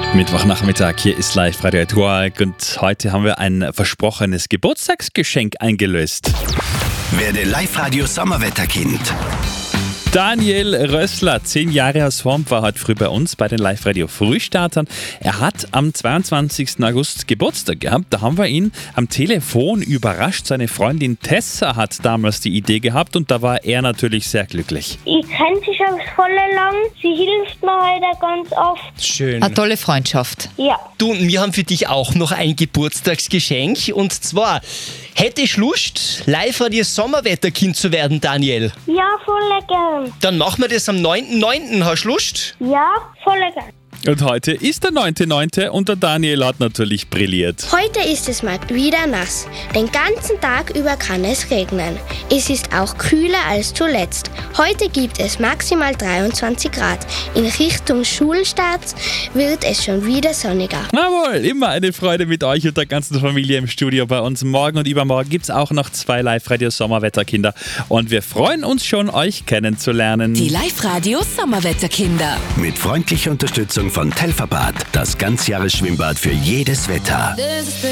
Mittwochnachmittag, hier ist Live-Radio Network und heute haben wir ein versprochenes Geburtstagsgeschenk eingelöst. Werde Live-Radio Sommerwetterkind. Daniel Rössler, 10 Jahre aus Worm, war heute früh bei uns bei den Live-Radio Frühstartern. Er hat am 22. August Geburtstag gehabt. Da haben wir ihn am Telefon überrascht. Seine Freundin Tessa hat damals die Idee gehabt und da war er natürlich sehr glücklich. Ich kenne sie schon voll lang. Sie hilft mir heute ganz oft. Schön. Eine tolle Freundschaft. Ja. Du und wir haben für dich auch noch ein Geburtstagsgeschenk. Und zwar, hättest du Lust, Live-Radio Sommerwetterkind zu werden, Daniel? Ja, voll gern. Dann machen wir das am 9.9. Hast du Lust? Ja, voll gern. Und heute ist der 9.9. und der Daniel hat natürlich brilliert. Heute ist es mal wieder nass. Den ganzen Tag über kann es regnen. Es ist auch kühler als zuletzt. Heute gibt es maximal 23 Grad. In Richtung Schulstart wird es schon wieder sonniger. Jawohl, immer eine Freude mit euch und der ganzen Familie im Studio bei uns. Morgen und übermorgen gibt es auch noch 2 Live-Radio Sommerwetterkinder. Und wir freuen uns schon, euch kennenzulernen. Die Live-Radio Sommerwetterkinder. Mit freundlicher Unterstützung von Telferbad, das Ganzjahresschwimmbad für jedes Wetter.